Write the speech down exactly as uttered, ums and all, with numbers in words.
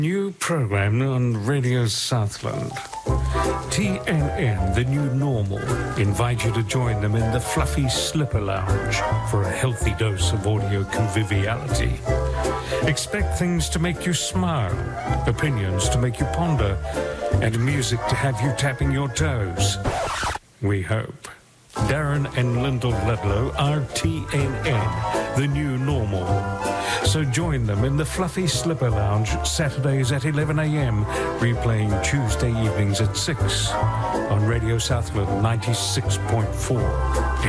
New program on Radio Southland. T N N, the new normal, invite you to join them in the Fluffy Slipper Lounge for a healthy dose of audio conviviality. Expect things to make you smile, opinions to make you ponder, and music to have you tapping your toes. We hope. Darren and Lyndall Ludlow are T N N, the new normal. So join them in the Fluffy Slipper Lounge Saturdays at eleven a.m, replaying Tuesday evenings at six on Radio Southland ninety-six point four.